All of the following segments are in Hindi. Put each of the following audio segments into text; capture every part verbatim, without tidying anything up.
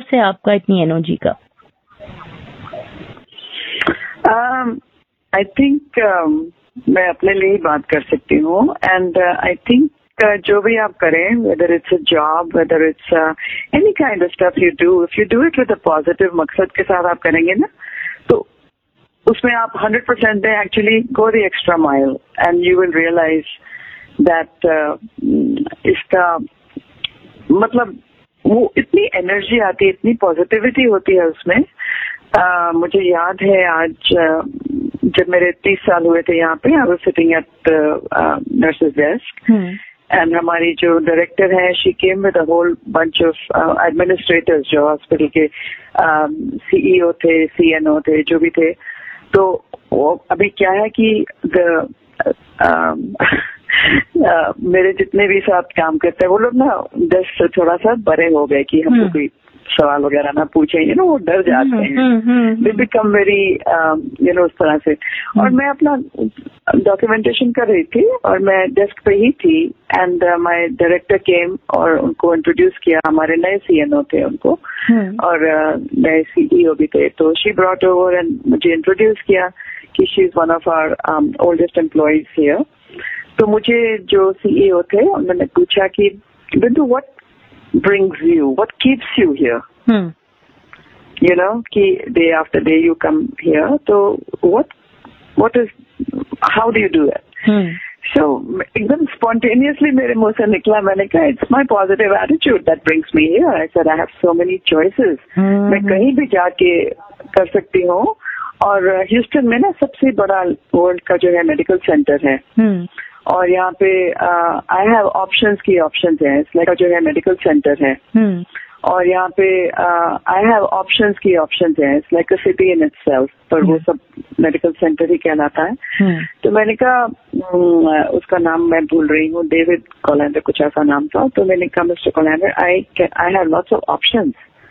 सोर्स है आपका इतनी एनर्जी का? आई थिंक मैं अपने लिए ही बात कर सकती हूँ, एंड आई थिंक जो भी आप करें, whether it's a job, whether it's any kind of stuff you do, if you do it with a positive मकसद के साथ आप करेंगे ना, तो उसमें आप हंड्रेड परसेंट दें, actually go the extra mile, and you will realise that इसका मतलब वो इतनी एनर्जी आती है, इतनी पॉजिटिविटी होती है उसमें। uh, मुझे याद है आज uh, जब मेरे तीस साल हुए थे यहाँ पे, I was sitting at nurses desk, and हमारी जो डायरेक्टर है, she came with a whole bunch of administrators जो हॉस्पिटल के सीईओ थे, सीएनओ थे, जो भी थे। तो वो अभी क्या है कि द Uh, मेरे जितने भी साथ काम करते हैं वो लोग ना दस थोड़ा सा बड़े हो गए कि हमको कोई सवाल वगैरह ना पूछे, यू नो, वो डर जाते हैं, they become very you know उस तरह से। और मैं अपना डॉक्यूमेंटेशन कर रही थी और मैं डेस्क पे ही थी, एंड माय डायरेक्टर केम और उनको इंट्रोड्यूस किया, हमारे नए सीएनओ थे उनको, और uh, नए सीईओ भी थे। तो शी ब्रॉट ओवर एंड मुझे इंट्रोड्यूस किया कि she is one of our oldest employees here. तो मुझे जो सीईओ थे उन्होंने पूछा कि बिंदु, what brings you, what keeps you here, you know, कि day after day you come here, तो what what is, how do you do that? सो एकदम स्पॉन्टेनियसली मेरे मुंह से निकला, मैंने कहा it's my positive attitude that brings me here. I said I have so many choices, मैं कहीं भी जाके कर सकती हूँ, और ह्यूस्टन में ना सबसे बड़ा वर्ल्ड का जो है मेडिकल सेंटर है, और यहाँ पे आई हैव ऑप्शंस की ऑप्शंस हैं, लाइक जो है मेडिकल सेंटर है, और यहाँ पे आई हैव ऑप्शंस की ऑप्शंस हैं, like a city in itself, पर वो सब मेडिकल सेंटर ही कहलाता है। तो मैंने कहा, उसका नाम मैं भूल रही हूँ, डेविड कोलैंडर कुछ ऐसा नाम था। तो मैंने कहा, mister कोलैंडर, I I have lots of options,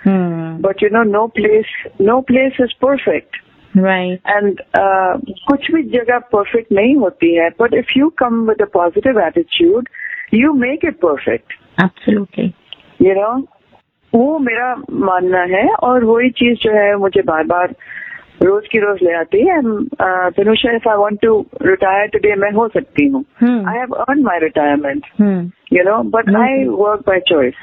but you know no place no place is perfect, right? And uh, कुछ भी जगह परफेक्ट नहीं होती है, but if you come with a positive attitude, you make it perfect. Absolutely. You know, वो मेरा मानना है, और वही चीज जो है मुझे बार बार रोज की रोज ले आती है। Tanusha, if I want to retire today, मैं हो सकती हूँ, I have earn my retirement, you know, but I work by choice.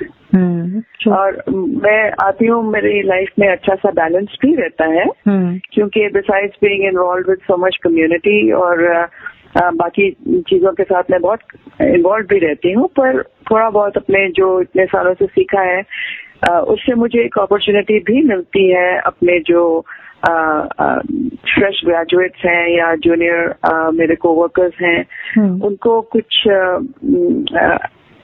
और मैं आती हूँ, मेरी लाइफ में अच्छा सा बैलेंस भी रहता है, hmm. क्योंकि besides being involve with so much community और uh, बाकी चीजों के साथ मैं बहुत इन्वॉल्व भी रहती हूँ, पर थोड़ा बहुत अपने जो इतने सालों से सीखा है uh, उससे मुझे एक अपॉर्चुनिटी भी मिलती है अपने जो फ्रेश uh, ग्रेजुएट्स uh, हैं या जूनियर uh, मेरे कोवर्कर्स हैं, hmm. उनको कुछ uh,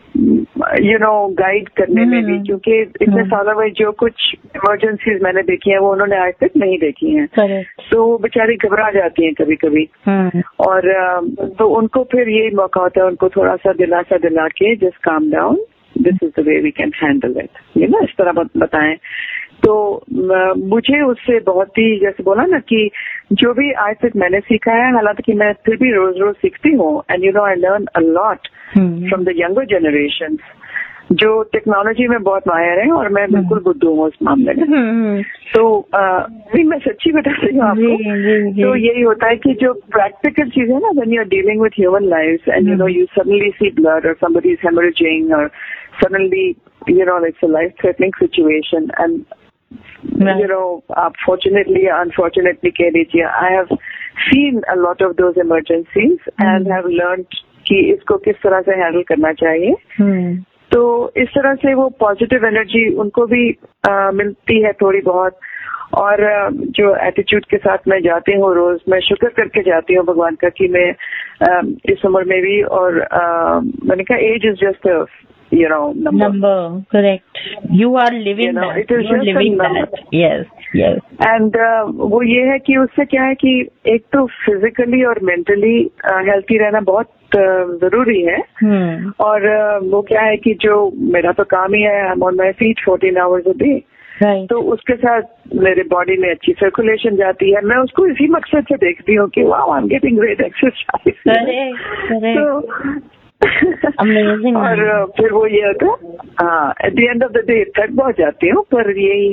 यू नो गाइड करने में भी, क्योंकि इतने सालों में जो कुछ इमरजेंसीज मैंने देखी हैं वो उन्होंने आज तक नहीं देखी हैं, तो वो बेचारी घबरा जाती हैं कभी कभी, और तो उनको फिर यही मौका होता है उनको थोड़ा सा दिलासा दिला के, just calm down, this is the way we can handle it, ये ना इस तरह बताएं। तो मुझे उससे बहुत ही, जैसे बोला ना कि जो भी आज तक मैंने सीखा है, हालांकि मैं फिर भी रोज रोज सीखती हूँ, and you know I learn a lot from the younger generation जो टेक्नोलॉजी में बहुत माहिर है, और मैं बिल्कुल बुद्धू हूँ उस मामले में। तो नहीं, मैं सच्ची बता रही हूँ आपको। तो यही होता है कि जो प्रैक्टिकल चीज है ना, when you are dealing with human life and you know you suddenly C blood और somebody is hemorrhaging or suddenly you know it's a life threatening situation, and Right. you know, uh, fortunately or unfortunately कह लीजिए, I have seen a lot of those emergencies mm. and have learned कि इसको किस तरह से हैंडल करना चाहिए। mm. तो इस तरह से वो पॉजिटिव एनर्जी उनको भी uh, मिलती है थोड़ी बहुत, और uh, जो एटीट्यूड के साथ मैं जाती हूँ रोज, मैं शुक्र करके जाती हूँ भगवान का कि मैं uh, इस उम्र में भी, और uh, मैंने कहा as is just you know number. number correct, you are living you know, that it is you are living that, yes yes and uh, वो ये है कि उससे क्या है कि एक तो फिजिकली और मेंटली हेल्थी uh, रहना बहुत uh, जरूरी है, hmm. और uh, वो क्या है कि जो मेरा तो काम ही है, I am on my feet fourteen hours a day, तो उसके साथ मेरे बॉडी में अच्छी सर्कुलेशन जाती है, मैं उसको इसी मकसद से देखती हूँ कि wow I am getting great exercise. तो Amazing. और फिर वो ये होता है, हाँ, at the end of the day थक बहुत जाती हूँ, पर यही